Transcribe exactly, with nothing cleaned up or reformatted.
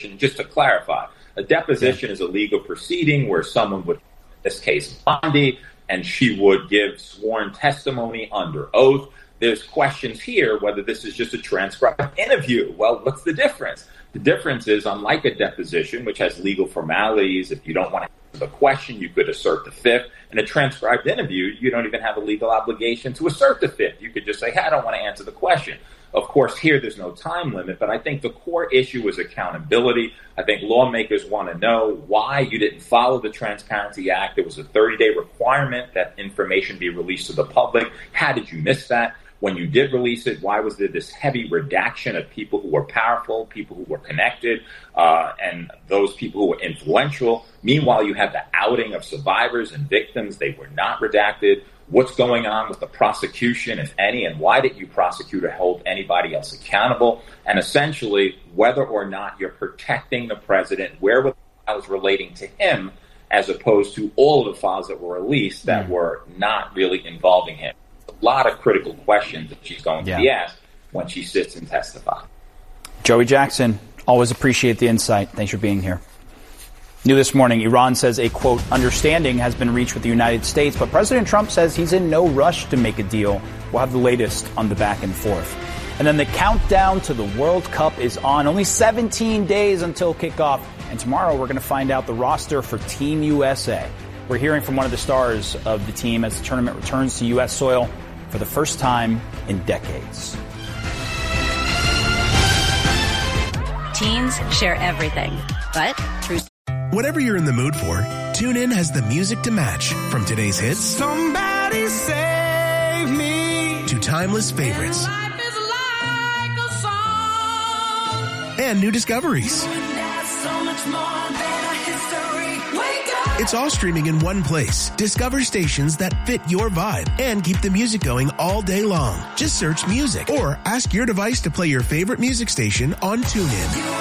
just to clarify, a deposition yeah. is a legal proceeding where someone would, in this case, Bondi, and she would give sworn testimony under oath. There's questions here whether this is just a transcribed interview. Well, what's the difference? The difference is, unlike a deposition, which has legal formalities, if you don't want to answer the question, you could assert the fifth. In a transcribed interview, you don't even have a legal obligation to assert the fifth. You could just say, hey, I don't want to answer the question. Of course, here there's no time limit, but I think the core issue is accountability. I think lawmakers want to know why you didn't follow the Transparency Act. There was a thirty-day requirement that information be released to the public. How did you miss that? When you did release it, why was there this heavy redaction of people who were powerful, people who were connected, uh, and those people who were influential? Meanwhile, you had the outing of survivors and victims. They were not redacted. What's going on with the prosecution, if any, and why didn't you prosecute or hold anybody else accountable? And essentially, whether or not you're protecting the president, where were the files relating to him, as opposed to all of the files that were released that mm-hmm. were not really involving him. A lot of critical questions that she's going yeah. to be asked when she sits and testifies. Joey Jackson, always appreciate the insight. Thanks for being here. New this morning, Iran says a, quote, understanding has been reached with the United States, but President Trump says he's in no rush to make a deal. We'll have the latest on the back and forth. And then the countdown to the World Cup is on. Only seventeen days until kickoff. And tomorrow we're going to find out the roster for Team U S A. We're hearing from one of the stars of the team as the tournament returns to U S soil for the first time in decades. Teens share everything, but truth. Whatever you're in the mood for, TuneIn has the music to match. From today's hits, Somebody Save Me, to timeless favorites, and life is like a song, and new discoveries. So much more than a history. Wake up. It's all streaming in one place. Discover stations that fit your vibe and keep the music going all day long. Just search music or ask your device to play your favorite music station on TuneIn.